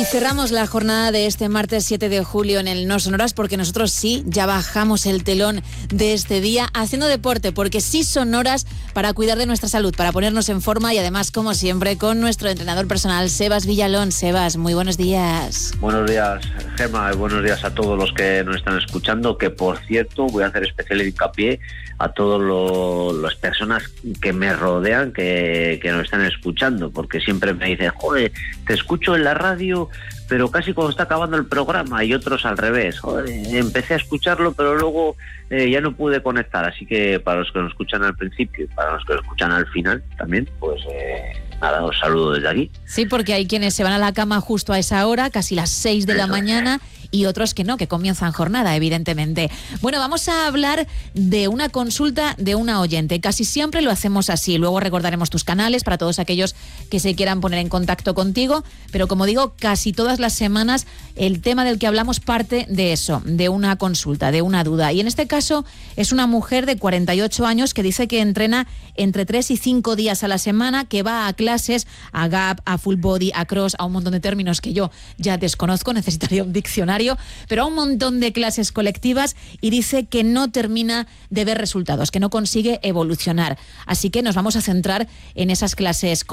Y cerramos la jornada de este martes 7 de julio en el No Sonoras, porque nosotros sí, ya bajamos el telón de este día haciendo deporte, porque sí son horas para cuidar de nuestra salud, para ponernos en forma y además, como siempre, con nuestro entrenador personal, Sebas Villalón. Sebas, muy buenos días. Buenos días, Gemma, y buenos días a todos los que nos están escuchando, que por cierto voy a hacer especial hincapié a todas las personas que me rodean, que nos están escuchando, porque siempre me dicen, joder, te escucho en la radio, pero casi cuando está acabando el programa, y otros al revés. Joder, empecé a escucharlo, pero luego ya no pude conectar. Así que para los que nos escuchan al principio y para los que nos escuchan al final también, pues nada, os saludo desde aquí. Sí, porque hay quienes se van a la cama justo a esa hora, casi las 6 de la mañana, y otros que no, que comienzan jornada, evidentemente. Bueno, vamos a hablar de una consulta de una oyente. Casi siempre lo hacemos así. Luego recordaremos tus canales para todos aquellos que se quieran poner en contacto contigo. Pero como digo, casi todas las semanas el tema del que hablamos parte de eso, de una consulta, de una duda. Y en este caso es una mujer de 48 años que dice que entrena entre 3 y 5 días a la semana, que va a clases, a gap, a full body, a cross, a un montón de términos que yo ya desconozco, necesitaría un diccionario, pero a un montón de clases colectivas, y dice que no termina de ver resultados, que no consigue evolucionar. Así que nos vamos a centrar en esas clases